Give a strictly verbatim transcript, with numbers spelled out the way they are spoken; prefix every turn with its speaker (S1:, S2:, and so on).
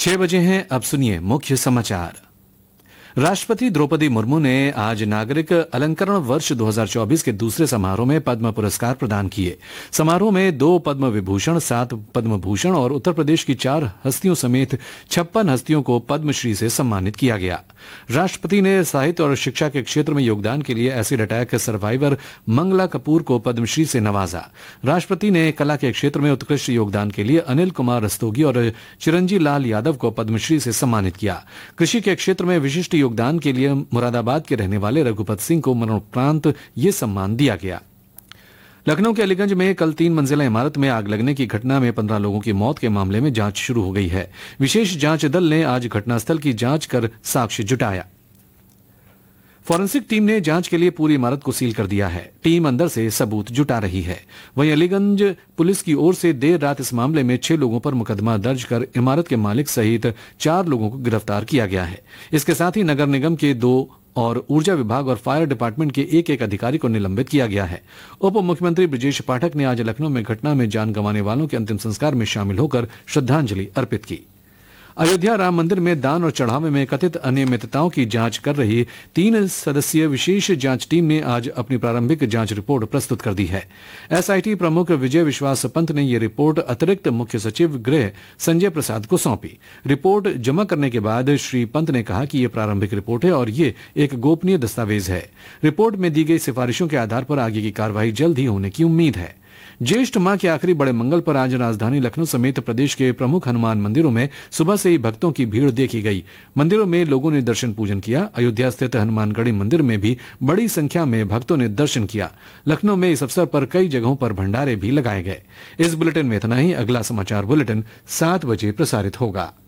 S1: छह बजे हैं, अब सुनिए मुख्य समाचार। राष्ट्रपति द्रौपदी मुर्मू ने आज नागरिक अलंकरण वर्ष दो हज़ार चौबीस के दूसरे समारोह में पद्म पुरस्कार प्रदान किए। समारोह में दो पद्म विभूषण, सात पद्म भूषण और उत्तर प्रदेश की चार हस्तियों समेत छप्पन हस्तियों को पद्मश्री से सम्मानित किया गया। राष्ट्रपति ने साहित्य और शिक्षा के क्षेत्र में योगदान के लिए acid attack survivor Mangla Kapoor को पद्मश्री से नवाजा। राष्ट्रपति ने कला के क्षेत्र में उत्कृष्ट योगदान के लिए अनिल कुमार रस्तोगी और चिरंजी लाल यादव को पद्मश्री से सम्मानित किया। कृषि के क्षेत्र में विशिष्ट योगदान के लिए मुरादाबाद के रहने वाले रघुपत सिंह को मरणोपरांत ये सम्मान दिया गया। लखनऊ के अलीगंज में कल तीन मंजिला इमारत में आग लगने की घटना में पंद्रह लोगों की मौत के मामले में जांच शुरू हो गई है। विशेष जांच दल ने आज घटनास्थल की जांच कर साक्ष्य जुटाया। फॉरेंसिक टीम ने जांच के लिए पूरी इमारत को सील कर दिया है। टीम अंदर से सबूत जुटा रही है। वहीं अलीगंज पुलिस की ओर से देर रात इस मामले में छह लोगों पर मुकदमा दर्ज कर इमारत के मालिक सहित चार लोगों को गिरफ्तार किया गया है। इसके साथ ही नगर निगम के दो और ऊर्जा विभाग और फायर डिपार्टमेंट के एक एक अधिकारी को निलंबित किया गया है। उप मुख्यमंत्री ब्रजेश पाठक ने आज लखनऊ में घटना में जान गंवाने वालों के अंतिम संस्कार में शामिल होकर श्रद्धांजलि अर्पित की। अयोध्या राम मंदिर में दान और चढ़ावे में कथित अनियमितताओं की जांच कर रही तीन सदस्यीय विशेष जांच टीम ने आज अपनी प्रारंभिक जांच रिपोर्ट प्रस्तुत कर दी है। एसआईटी प्रमुख विजय विश्वास पंत ने यह रिपोर्ट अतिरिक्त मुख्य सचिव गृह संजय प्रसाद को सौंपी। रिपोर्ट जमा करने के बाद श्री पंत ने कहा कि यह प्रारंभिक रिपोर्ट है और ये एक गोपनीय दस्तावेज है। रिपोर्ट में दी गई सिफारिशों के आधार पर आगे की कार्रवाई जल्द ही होने की उम्मीद है। ज्येष्ठ माह के आखिरी बड़े मंगल पर आज राजधानी लखनऊ समेत प्रदेश के प्रमुख हनुमान मंदिरों में सुबह से ही भक्तों की भीड़ देखी गई। मंदिरों में लोगों ने दर्शन पूजन किया। अयोध्या स्थित हनुमानगढ़ी मंदिर में भी बड़ी संख्या में भक्तों ने दर्शन किया। लखनऊ में इस अवसर पर कई जगहों पर भंडारे भी लगाए गए। इस बुलेटिन में इतना ही। अगला समाचार बुलेटिन सात बजे प्रसारित होगा।